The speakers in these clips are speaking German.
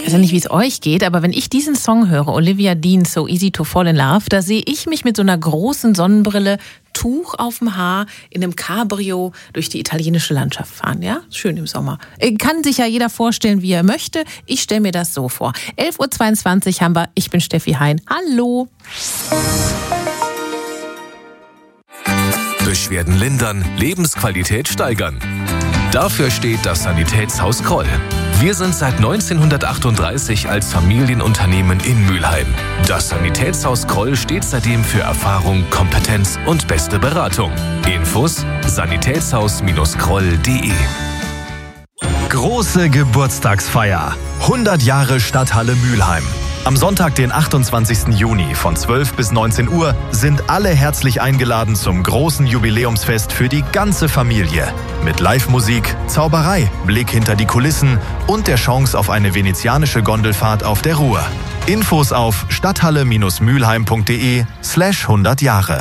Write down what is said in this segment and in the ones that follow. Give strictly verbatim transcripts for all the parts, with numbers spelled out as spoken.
Ich weiß ja nicht, wie es euch geht, aber wenn ich diesen Song höre, Olivia Dean, So Easy to Fall in Love, da sehe ich mich mit so einer großen Sonnenbrille, Tuch auf dem Haar, in einem Cabrio durch die italienische Landschaft fahren. Ja, schön im Sommer. Kann sich ja jeder vorstellen, wie er möchte. Ich stelle mir das so vor. elf Uhr zweiundzwanzig haben wir. Ich bin Steffi Hein. Hallo. Beschwerden lindern, Lebensqualität steigern. Dafür steht das Sanitätshaus Kroll. Wir sind seit neunzehnhundertachtunddreißig als Familienunternehmen in Mülheim. Das Sanitätshaus Kroll steht seitdem für Erfahrung, Kompetenz und beste Beratung. Infos sanitätshaus Kroll punkt de. Große Geburtstagsfeier. hundert Jahre Stadthalle Mülheim. Am Sonntag, den achtundzwanzigsten Juni von zwölf bis neunzehn Uhr sind alle herzlich eingeladen zum großen Jubiläumsfest für die ganze Familie. Mit Live-Musik, Zauberei, Blick hinter die Kulissen und der Chance auf eine venezianische Gondelfahrt auf der Ruhr. Infos auf stadthalle-mülheim punkt de slash hundert Jahre.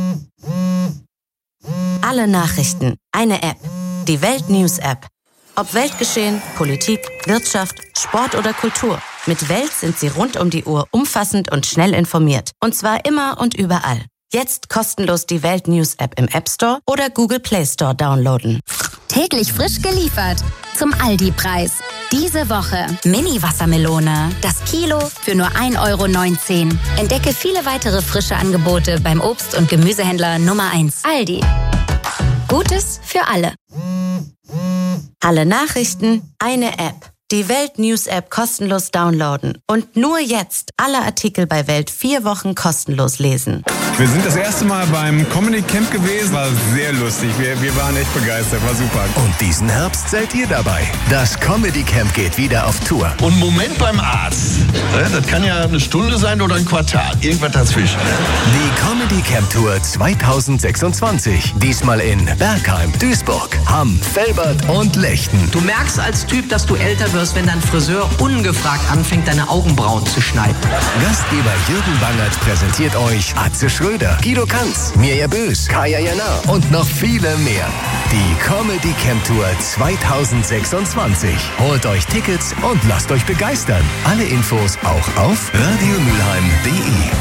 Alle Nachrichten, eine App. Die Welt News App. Ob Weltgeschehen, Politik, Wirtschaft, Sport oder Kultur. Mit Welt sind Sie rund um die Uhr umfassend und schnell informiert. Und zwar immer und überall. Jetzt kostenlos die Welt News App im App Store oder Google Play Store downloaden. Täglich frisch geliefert. Zum Aldi-Preis. Diese Woche Mini-Wassermelone. Das Kilo für nur ein Euro neunzehn. Entdecke viele weitere frische Angebote beim Obst- und Gemüsehändler Nummer eins. Aldi. Gutes für alle. Alle Nachrichten, eine App. Die Welt News App kostenlos downloaden. Und nur jetzt alle Artikel bei Welt vier Wochen kostenlos lesen. Wir sind das erste Mal beim Comedy Camp gewesen. War sehr lustig. Wir, wir waren echt begeistert. War super. Und diesen Herbst seid ihr dabei. Das Comedy Camp geht wieder auf Tour. Und Moment beim Arzt. Das kann ja eine Stunde sein oder ein Quartal. Irgendwas dazwischen. Die Comedy Camp Tour zweitausendsechsundzwanzig. Diesmal in Bergheim, Duisburg, Hamm, Velbert und Lechten. Du merkst als Typ, dass du älter wirst, wenn dein Friseur ungefragt anfängt, deine Augenbrauen zu schneiden. Gastgeber Jürgen Bangert präsentiert euch Atze Schröder, Guido Kanz, Mirja Bös, Kaya Jana und noch viele mehr. Die Comedy Camp Tour zweitausendsechsundzwanzig. Holt euch Tickets und lasst euch begeistern. Alle Infos auch auf radiomülheim punkt de.